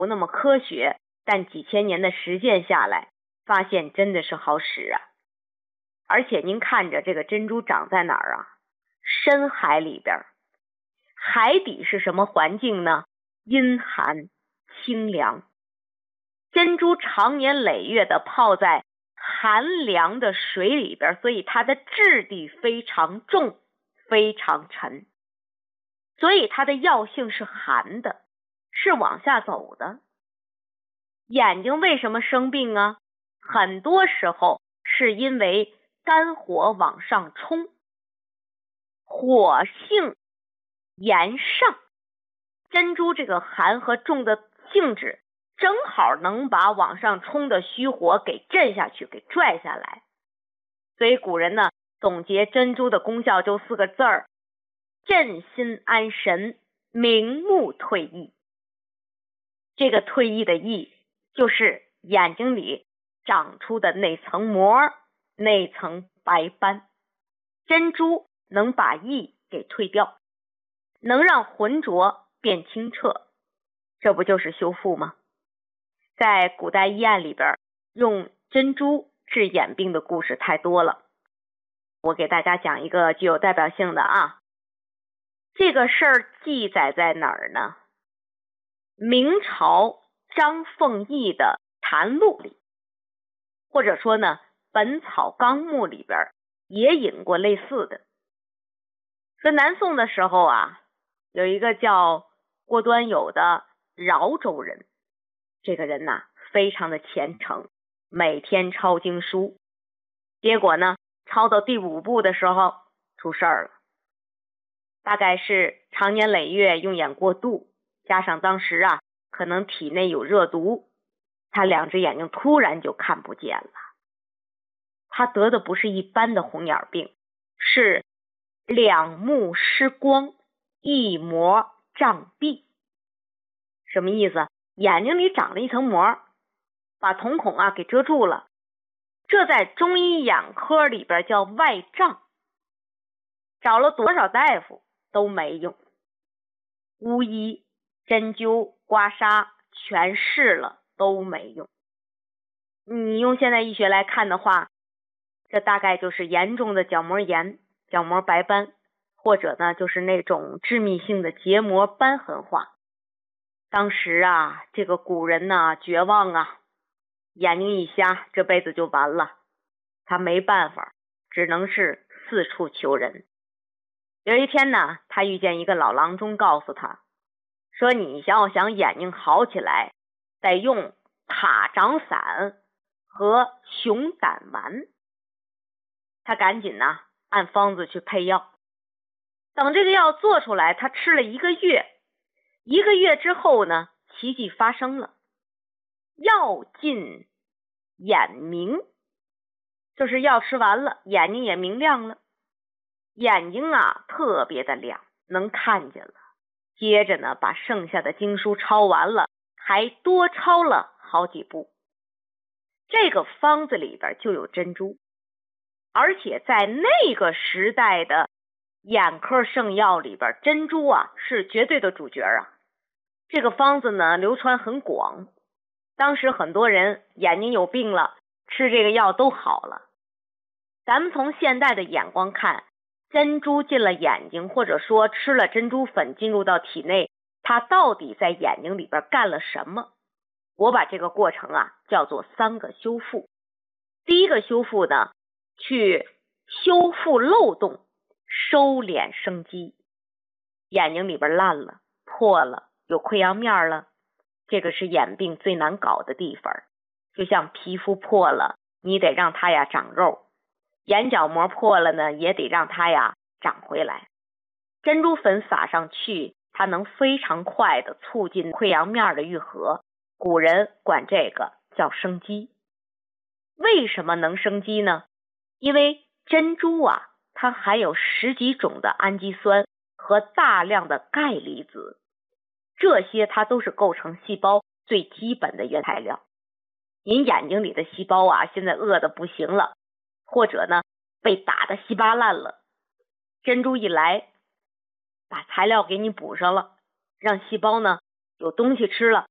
不那么科学，但几千年的实践下来，发现真的是好使啊。而且您看着这个珍珠长在哪儿啊？深海里边。海底是什么环境呢？阴寒清凉。珍珠长年累月的泡在寒凉的水里边，所以它的质地非常重，非常沉，所以它的药性是寒的，是往下走的。眼睛为什么生病啊？很多时候是因为肝火往上冲，火性炎上，珍珠这个寒和重的性质正好能把往上冲的虚火给震下去，给拽下来。所以古人呢总结珍珠的功效就4个字儿：镇心安神，明目退翳。这个退翳的翳就是眼睛里长出的那层膜，那层白斑。珍珠能把翳给退掉，能让浑浊变清澈，这不就是修复吗？在古代医案里边，用珍珠治眼病的故事太多了，我给大家讲一个具有代表性的啊。这个事儿记载在哪儿呢？明朝张凤义的谈录里，或者说呢本草纲目里边也引过类似的。说南宋的时候啊，有一个叫郭端友的饶州人，这个人呐非常的虔诚，每天抄经书。结果呢抄到第5部的时候出事儿了，大概是长年累月用眼过度，加上当时啊可能体内有热毒，他2只眼睛突然就看不见了。他得的不是一般的红眼病，是2目失光，一膜障蔽。什么意思？眼睛里长了一层膜，把瞳孔啊给遮住了，这在中医眼科里边叫外障，找了多少大夫都没用，巫医、针灸、刮痧全试了都没用。你用现代医学来看的话，这大概就是严重的角膜炎、角膜白斑，或者呢就是那种致密性的结膜瘢痕化。当时啊这个古人呢绝望啊，眼睛一瞎这辈子就完了，他没办法，只能是四处求人。有一天呢，他遇见一个老郎中，告诉他说，你要想眼睛好起来，得用塔掌散和熊胆丸。他赶紧呢按方子去配药，等这个药做出来，他吃了1个月，1个月之后呢奇迹发生了，药尽眼明，就是药吃完了，眼睛也明亮了，眼睛啊特别的亮，能看见了。接着呢把剩下的经书抄完了，还多抄了好几部。这个方子里边就有珍珠，而且在那个时代的眼科圣药里边，珍珠啊是绝对的主角啊。这个方子呢流传很广，当时很多人眼睛有病了，吃这个药都好了。咱们从现代的眼光看，珍珠进了眼睛，或者说吃了珍珠粉进入到体内，它到底在眼睛里边干了什么？我把这个过程啊叫做3个修复。第一个修复呢，去修复漏洞，收敛生机。眼睛里边烂了、破了、有溃疡面了，这个是眼病最难搞的地方。就像皮肤破了，你得让它呀长肉，眼角膜破了呢，也得让它呀长回来。珍珠粉撒上去，它能非常快的促进溃疡面的愈合，古人管这个叫生肌。为什么能生肌呢？因为珍珠啊，它含有10几种的氨基酸和大量的钙离子，这些它都是构成细胞最基本的原材料。您眼睛里的细胞啊，现在饿得不行了，或者呢被打得稀巴烂了，珍珠一来，把材料给你补上了，让细胞呢有东西吃了，